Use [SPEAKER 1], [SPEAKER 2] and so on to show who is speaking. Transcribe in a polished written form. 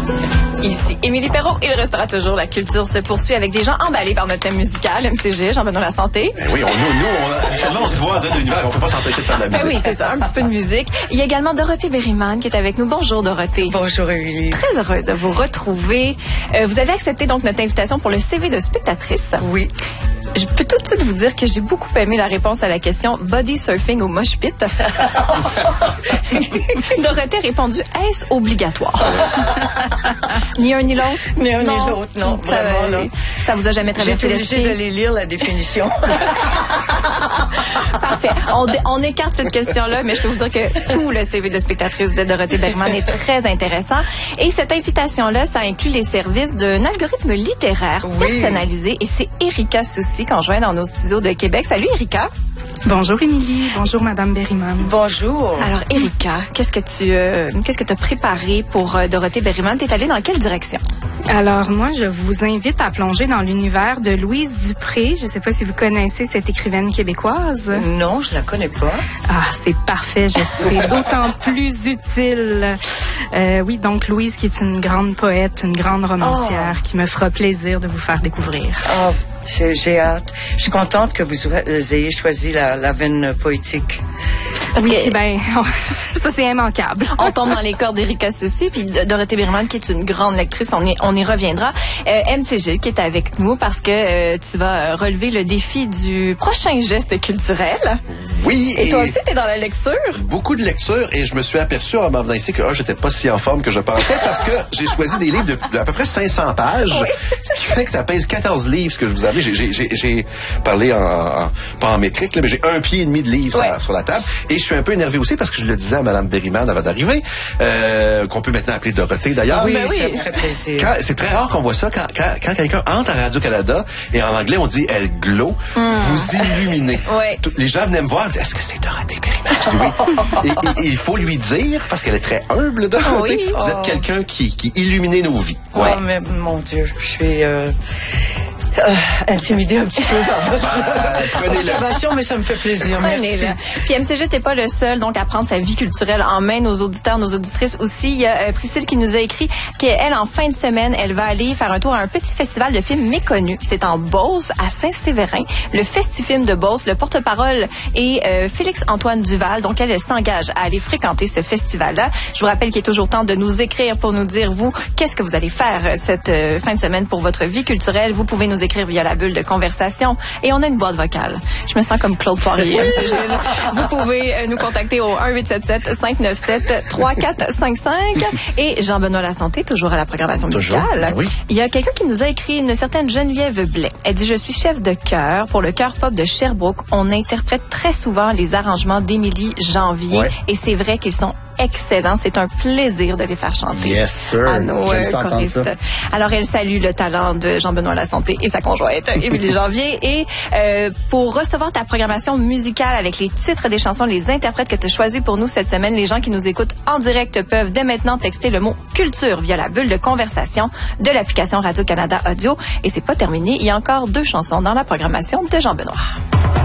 [SPEAKER 1] Ici Émilie Perrault, il restera toujours. La culture se poursuit avec des gens emballés par notre thème musical, MCG, Jean-Benoît Lasanté.
[SPEAKER 2] Ben oui, actuellement, on se voit en direct de l'univers, on peut pas s'empêcher de faire de la musique.
[SPEAKER 1] Oui, c'est ça, un petit peu de musique. Il y a également Dorothée Berryman qui est avec nous. Bonjour Dorothée.
[SPEAKER 3] Bonjour Émilie.
[SPEAKER 1] Très heureuse de vous retrouver. Vous avez accepté donc notre invitation pour le CV de spectatrice.
[SPEAKER 3] Oui.
[SPEAKER 1] Je peux tout de suite vous dire que j'ai beaucoup aimé la réponse à la question body surfing au mosh pit. Dorothée a répondu, est-ce obligatoire? Ni un ni l'autre?
[SPEAKER 3] Ni un ni l'autre, non.
[SPEAKER 1] Ça vous a jamais traversé l'esprit?
[SPEAKER 3] J'ai été obligée d'aller lire la définition.
[SPEAKER 1] Parfait. On écarte cette question-là, mais je peux vous dire que tout le CV de spectatrice de Dorothée Berryman est très intéressant. Et cette invitation-là, ça inclut les services d'un algorithme littéraire personnalisé. Et c'est Erika Soucy qu'on joint dans nos studios de Québec. Salut Erika.
[SPEAKER 4] Bonjour Émilie, bonjour Madame Berryman.
[SPEAKER 3] Bonjour.
[SPEAKER 1] Alors Erika, qu'est-ce que tu as préparé pour Dorothée Berryman? T'es allée dans quelle direction?
[SPEAKER 4] Alors moi, je vous invite à plonger dans l'univers de Louise Dupré. Je ne sais pas si vous connaissez cette écrivaine québécoise.
[SPEAKER 3] Non, je la connais pas.
[SPEAKER 4] Ah, c'est parfait, je serai d'autant plus utile. Oui, donc Louise qui est une grande poète, une grande romancière qui me fera plaisir de vous faire découvrir.
[SPEAKER 3] Oh. J'ai hâte. Je suis contente que vous ayez choisi la veine poétique.
[SPEAKER 4] Oui, ben, ça c'est immanquable.
[SPEAKER 1] On tombe dans les cordes d'Erika Soucy, puis Dorothée Berryman qui est une grande lectrice, on y reviendra. MC Gilles qui est avec nous parce que tu vas relever le défi du prochain geste culturel.
[SPEAKER 2] Oui.
[SPEAKER 1] Et toi aussi, t'es dans la lecture?
[SPEAKER 2] Beaucoup de lecture, et je me suis aperçu en m'en venant ici que j'étais pas si en forme que je pensais parce que j'ai choisi des livres de à peu près 500 pages, ce qui fait que ça pèse 14 livres, ce que je vous avais. J'ai parlé pas en métrique, là, mais j'ai 1,5 pied de livres sur la table. Et je suis un peu énervé aussi parce que je le disais à Mme Berryman avant d'arriver, qu'on peut maintenant appeler Dorothée d'ailleurs.
[SPEAKER 3] Oui, ça me fait plaisir.
[SPEAKER 2] C'est très rare qu'on voit ça quand quelqu'un entre à Radio-Canada et en anglais on dit elle glow, vous illuminez. Les gens venaient me voir et me disaient, est-ce que c'est Dorothée Berryman? Je dis oui. Et il faut lui dire, parce qu'elle est très humble, Dorothée, vous êtes quelqu'un qui illuminait nos vies.
[SPEAKER 3] Oh, mais mon Dieu, je suis intimidée un petit peu par votre observation, mais ça me fait plaisir. Merci.
[SPEAKER 1] Puis MCG, t'es pas le seul donc à prendre sa vie culturelle en main. Nos auditeurs, nos auditrices aussi. Il y a Priscille qui nous a écrit qu'elle, en fin de semaine, elle va aller faire un tour à un petit festival de films méconnus. C'est en Beauce, à Saint-Séverin. Le Festifilm de Beauce. Le porte-parole est Félix-Antoine Duval. Donc, elle s'engage à aller fréquenter ce festival-là. Je vous rappelle qu'il est toujours temps de nous écrire pour nous dire, vous, qu'est-ce que vous allez faire cette fin de semaine pour votre vie culturelle. Vous pouvez nous écrire via la bulle de conversation. Et on a une boîte vocale. Je me sens comme Claude Poirier. Vous pouvez nous contacter au 1-877-597-3455. Et Jean-Benoît Lasanté, toujours à la programmation musicale.
[SPEAKER 2] Oui.
[SPEAKER 1] Il y a quelqu'un qui nous a écrit, une certaine Geneviève Blais. Elle dit, je suis chef de chœur pour le chœur pop de Sherbrooke. On interprète très souvent les arrangements d'Émilie Janvier. Et c'est vrai qu'ils sont excellents. C'est un plaisir de les faire chanter.
[SPEAKER 2] Yes, sir.
[SPEAKER 1] À nos choristes.
[SPEAKER 2] Ça.
[SPEAKER 1] Alors, elle salue le talent de Jean-Benoît Lasanté et sa conjointe, Émilie Janvier. Et pour recevoir ta programmation musicale avec les titres des chansons, les interprètes que tu as choisis pour nous cette semaine, les gens qui nous écoutent en direct peuvent dès maintenant texter le mot culture via la bulle de conversation de l'application Radio-Canada Audio. Et c'est pas terminé. Il y a encore 2 chansons dans la programmation de Jean-Benoît.